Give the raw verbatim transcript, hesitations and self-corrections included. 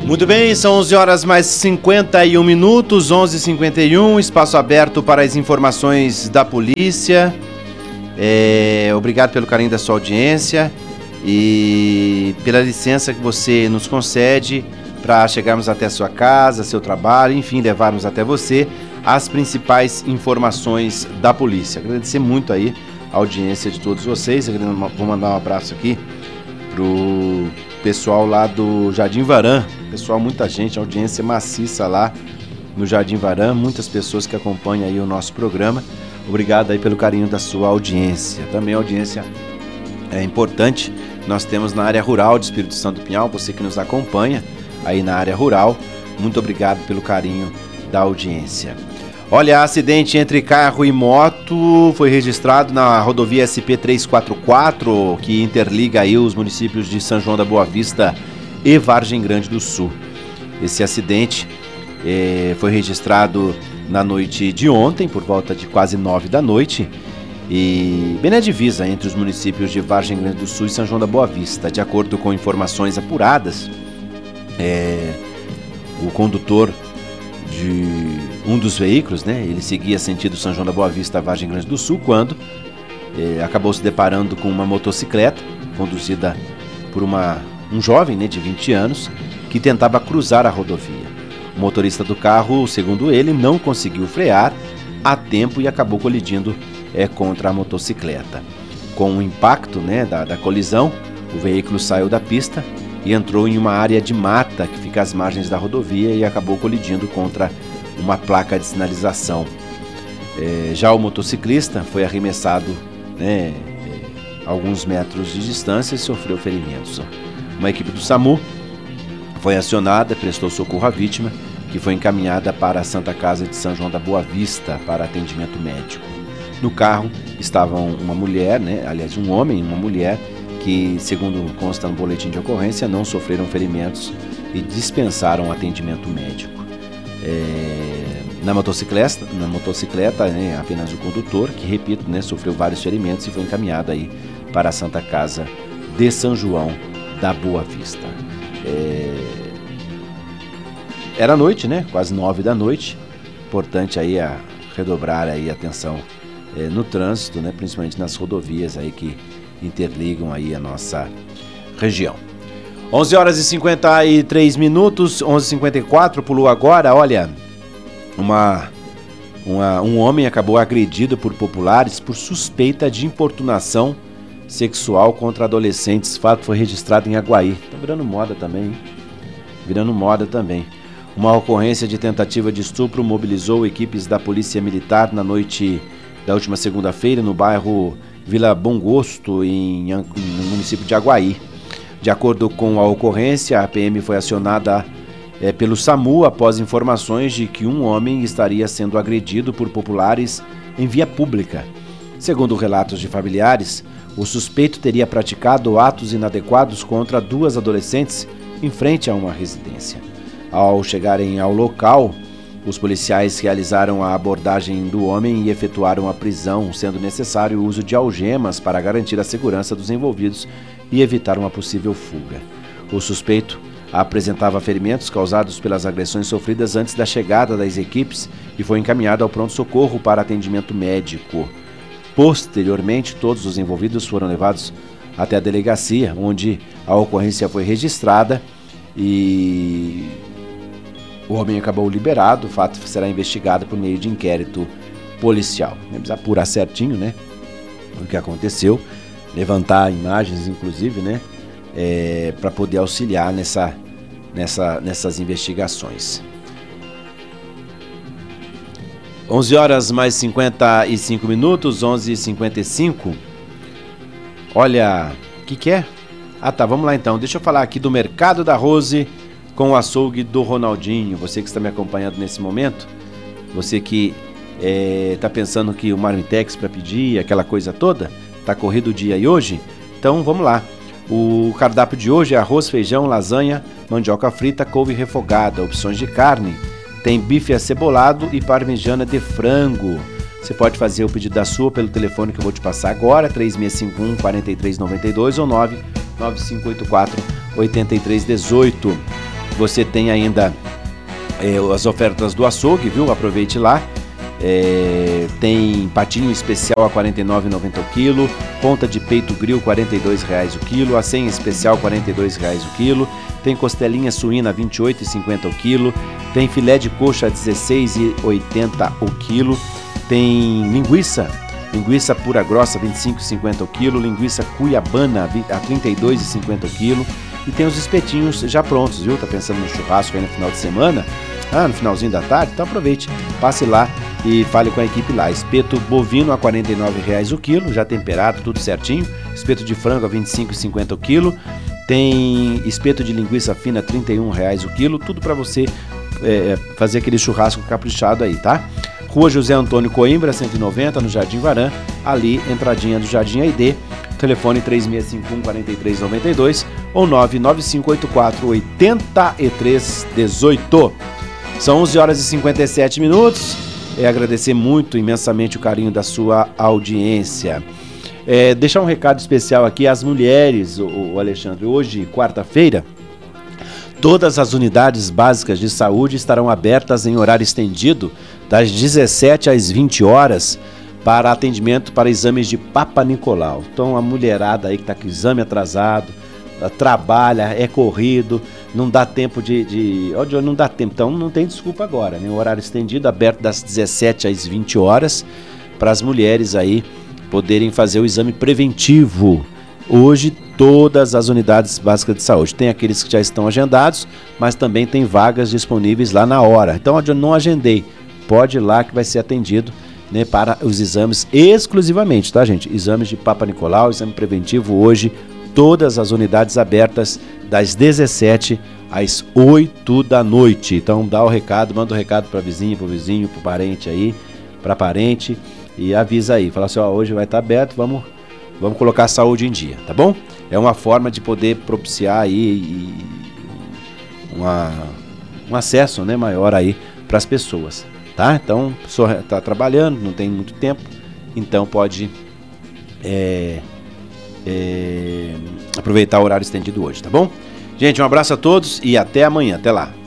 Muito bem, são onze horas mais cinquenta e um minutos, onze e cinquenta e um, espaço aberto para as informações da polícia. É, obrigado pelo carinho da sua audiência e pela licença que você nos concede para chegarmos até a sua casa, seu trabalho, enfim, levarmos até você as principais informações da polícia. Agradecer muito aí a audiência de todos vocês. Eu vou mandar um abraço aqui pro pessoal lá do Jardim Varã, pessoal, muita gente, audiência maciça lá no Jardim Varã, muitas pessoas que acompanham aí o nosso programa. Obrigado aí pelo carinho da sua audiência. Também a audiência é importante, nós temos na área rural de Espírito Santo do Pinhal, você que nos acompanha aí na área rural, muito obrigado pelo carinho da audiência. Olha, acidente entre carro e moto foi registrado na rodovia S P trezentos e quarenta e quatro, que interliga aí os municípios de São João da Boa Vista e Vargem Grande do Sul. Esse acidente eh, foi registrado na noite de ontem, por volta de quase nove da noite, e bem na divisa entre os municípios de Vargem Grande do Sul e São João da Boa Vista. De acordo com informações apuradas, eh, o condutor de um dos veículos, né, ele seguia sentido São João da Boa Vista, Vargem Grande do Sul, quando eh, acabou se deparando com uma motocicleta conduzida por uma, um jovem, né, de vinte anos que tentava cruzar a rodovia. O motorista do carro, segundo ele, não conseguiu frear a tempo e acabou colidindo eh, contra a motocicleta. Com o impacto, né, da, da colisão, o veículo saiu da pista e entrou em uma área de mata que fica às margens da rodovia e acabou colidindo contra uma placa de sinalização. É, já o motociclista foi arremessado, né, a alguns metros de distância e sofreu ferimentos. Uma equipe do SAMU foi acionada, prestou socorro à vítima, que foi encaminhada para a Santa Casa de São João da Boa Vista para atendimento médico. No carro estavam uma mulher, né, aliás um homem e uma mulher, que, segundo consta no boletim de ocorrência, não sofreram ferimentos e dispensaram atendimento médico. É, na motocicleta, na motocicleta né, apenas o condutor, que, repito, né, sofreu vários ferimentos e foi encaminhado aí para a Santa Casa de São João da Boa Vista. É, era noite, né? Quase nove da noite. Importante aí a redobrar aí a atenção é, no trânsito, né? Principalmente nas rodovias aí que interligam aí a nossa região. onze horas e cinquenta e três minutos, onze e cinquenta e quatro, pulou agora. Olha, uma, uma, um homem acabou agredido por populares por suspeita de importunação sexual contra adolescentes. Fato foi registrado em Aguaí. Tá virando moda também, hein? Virando moda também. Uma ocorrência de tentativa de estupro mobilizou equipes da Polícia Militar na noite da última segunda-feira no bairro Vila Bom Gosto, em, no município de Aguaí. De acordo com a ocorrência, a P M foi acionada é, pelo SAMU após informações de que um homem estaria sendo agredido por populares em via pública. Segundo relatos de familiares, o suspeito teria praticado atos inadequados contra duas adolescentes em frente a uma residência. Ao chegarem ao local, os policiais realizaram a abordagem do homem e efetuaram a prisão, sendo necessário o uso de algemas para garantir a segurança dos envolvidos e evitar uma possível fuga. O suspeito apresentava ferimentos causados pelas agressões sofridas antes da chegada das equipes e foi encaminhado ao pronto-socorro para atendimento médico. Posteriormente, todos os envolvidos foram levados até a delegacia, onde a ocorrência foi registrada e o homem acabou liberado. O fato será investigado por meio de inquérito policial. Vamos apurar certinho, né, o que aconteceu, levantar imagens, inclusive, né, é, para poder auxiliar nessa, nessa, nessas investigações. onze horas mais cinquenta e cinco minutos, onze e cinquenta e cinco. Olha, o que que é? Ah tá, vamos lá então. Deixa eu falar aqui do Mercado da Rose com o açougue do Ronaldinho. Você que está me acompanhando nesse momento, você que está é, pensando que o Marmitex para pedir, aquela coisa toda, está corrido o dia e hoje, então vamos lá. O cardápio de hoje é arroz, feijão, lasanha, mandioca frita, couve refogada, opções de carne, tem bife acebolado e parmegiana de frango. Você pode fazer o pedido da sua pelo telefone que eu vou te passar agora, três seis cinco um, quatro três nove dois ou nove nove cinco oito quatro, oito três um oito. Você tem ainda é, as ofertas do açougue, viu? Aproveite lá. É, tem patinho especial a quarenta e nove reais e noventa centavos o quilo, ponta de peito grill quarenta e dois reais o quilo, acém especial quarenta e dois reais o quilo, tem costelinha suína vinte e oito reais e cinquenta centavos o quilo, tem filé de coxa dezesseis reais e oitenta centavos o quilo, tem linguiça, linguiça pura grossa vinte e cinco reais e cinquenta centavos o quilo, linguiça cuiabana a trinta e dois reais e cinquenta centavos o quilo, e tem os espetinhos já prontos, viu? Tá pensando no churrasco aí no final de semana? Ah, no finalzinho da tarde? Então aproveite, passe lá e fale com a equipe lá. Espeto bovino a quarenta e nove reais o quilo, já temperado, tudo certinho. Espeto de frango a vinte e cinco reais e cinquenta centavos o quilo. Tem espeto de linguiça fina a trinta e um reais o quilo, tudo para você é, fazer aquele churrasco caprichado aí, tá? Rua José Antônio Coimbra, cento e noventa, no Jardim Varan, ali, entradinha do Jardim Aidê. Telefone três seis cinco um, quatro três nove dois ou nove nove cinco oito quatro, oito três um oito. São onze horas e cinquenta e sete minutos. É agradecer muito, imensamente, o carinho da sua audiência. É, deixar um recado especial aqui às mulheres, o, o Alexandre. Hoje, quarta-feira, todas as unidades básicas de saúde estarão abertas em horário estendido, das dezessete às vinte horas, para atendimento para exames de Papa Nicolau. Então, a mulherada aí que está com exame atrasado, trabalha, é corrido, não dá tempo de, de... Não dá tempo, então não tem desculpa agora, né? O horário estendido, aberto das dezessete às vinte horas, para as mulheres aí poderem fazer o exame preventivo. Hoje, todas as unidades básicas de saúde. Tem aqueles que já estão agendados, mas também tem vagas disponíveis lá na hora. Então, eu não agendei, pode ir lá que vai ser atendido, né, para os exames exclusivamente, tá, gente? Exames de Papa Nicolau, exame preventivo hoje, todas as unidades abertas das dezessete às oito da noite. Então dá o recado, manda o recado para vizinho, para vizinho, para parente aí, para parente e avisa aí. Fala assim, ó, hoje vai estar aberto, vamos, vamos colocar a saúde em dia, tá bom? É uma forma de poder propiciar aí uma, um acesso, né, maior aí para as pessoas, tá? Então, a pessoa está trabalhando, não tem muito tempo, então pode é, é, aproveitar o horário estendido hoje, tá bom? Gente, um abraço a todos e até amanhã. Até lá.